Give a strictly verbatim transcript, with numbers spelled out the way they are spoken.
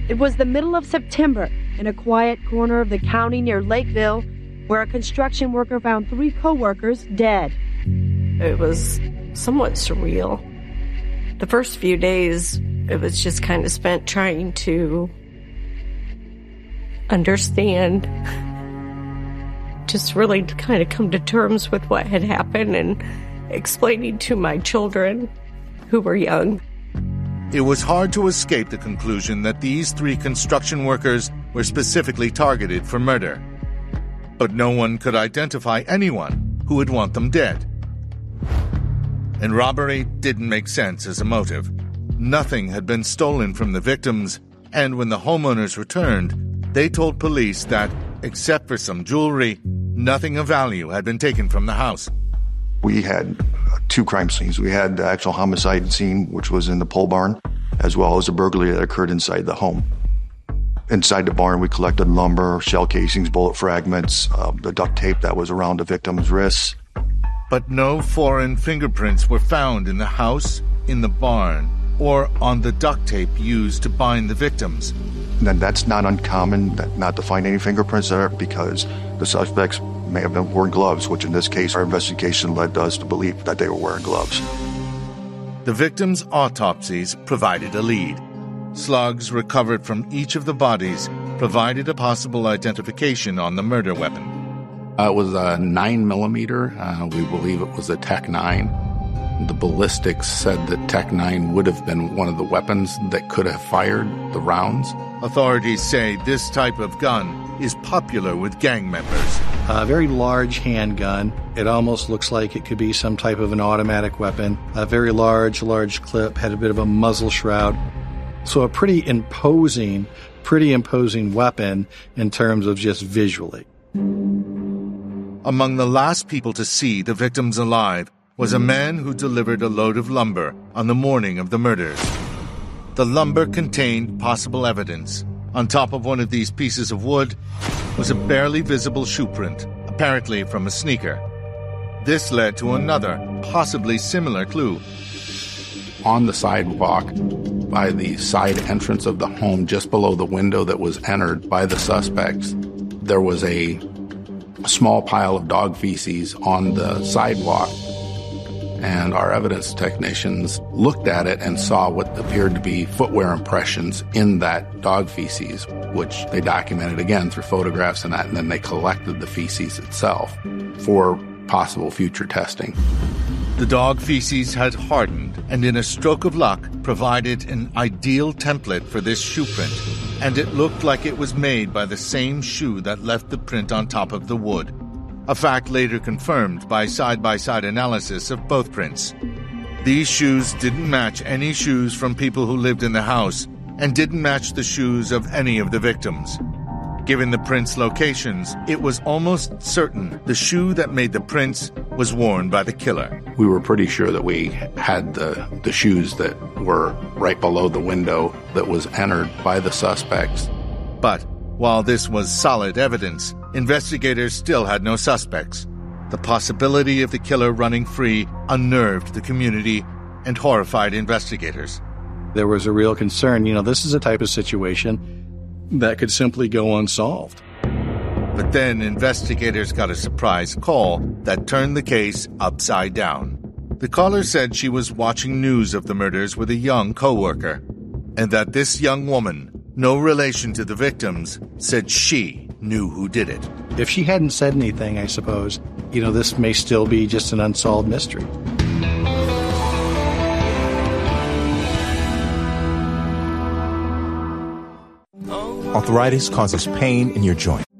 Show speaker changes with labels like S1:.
S1: It was the middle of September in a quiet corner of the county near Lakeville, where a construction worker found three co-workers dead.
S2: It was somewhat surreal. The first few days, it was just kind of spent trying to understand, just really to kind of come to terms with what had happened and explaining to my children who were young.
S3: It was hard to escape the conclusion that these three construction workers were specifically targeted for murder. But no one could identify anyone who would want them dead. And robbery didn't make sense as a motive. Nothing had been stolen from the victims, and when the homeowners returned, they told police that, except for some jewelry, nothing of value had been taken from the house.
S4: We had two crime scenes. We had the actual homicide scene, which was in the pole barn, as well as a burglary that occurred inside the home. Inside the barn, we collected lumber, shell casings, bullet fragments, uh, the duct tape that was around the victim's wrists.
S3: But no foreign fingerprints were found in the house, in the barn, or on the duct tape used to bind the victims.
S4: Then that's not uncommon, that not to find any fingerprints there, because the suspects may have been wearing gloves, which in this case, our investigation led us to believe that they were wearing gloves.
S3: The victims' autopsies provided a lead. Slugs recovered from each of the bodies provided a possible identification on the murder weapon.
S5: Uh, it was a nine millimeter. Uh, we believe it was a Tech nine. The ballistics said that Tech nine would have been one of the weapons that could have fired the rounds.
S3: Authorities say this type of gun is popular with gang members.
S6: A very large handgun. It almost looks like it could be some type of an automatic weapon. A very large, large clip, had a bit of a muzzle shroud. So a pretty imposing, pretty imposing weapon in terms of just visually.
S3: Among the last people to see the victims alive was a man who delivered a load of lumber on the morning of the murders. The lumber contained possible evidence. On top of one of these pieces of wood was a barely visible shoe print, apparently from a sneaker. This led to another, possibly similar clue.
S5: On the sidewalk, by the side entrance of the home, just below the window that was entered by the suspects, there was a small pile of dog feces on the sidewalk. And our evidence technicians looked at it and saw what appeared to be footwear impressions in that dog feces, which they documented again through photographs and that, and then they collected the feces itself for possible future testing.
S3: The dog feces had hardened and, in a stroke of luck, provided an ideal template for this shoe print, and it looked like it was made by the same shoe that left the print on top of the wood. A fact later confirmed by side-by-side analysis of both prints. These shoes didn't match any shoes from people who lived in the house and didn't match the shoes of any of the victims. Given the prints' locations, it was almost certain the shoe that made the prints was worn by the killer.
S5: We were pretty sure that we had the, the shoes that were right below the window that was entered by the suspects.
S3: But while this was solid evidence, investigators still had no suspects. The possibility of the killer running free unnerved the community and horrified investigators.
S6: There was a real concern. You know, this is a type of situation that could simply go unsolved.
S3: But then investigators got a surprise call that turned the case upside down. The caller said she was watching news of the murders with a young co-worker, and that this young woman, no relation to the victims, said she knew who did it.
S6: If she hadn't said anything, I suppose, you know, this may still be just an unsolved mystery.
S7: Arthritis causes pain in your joint.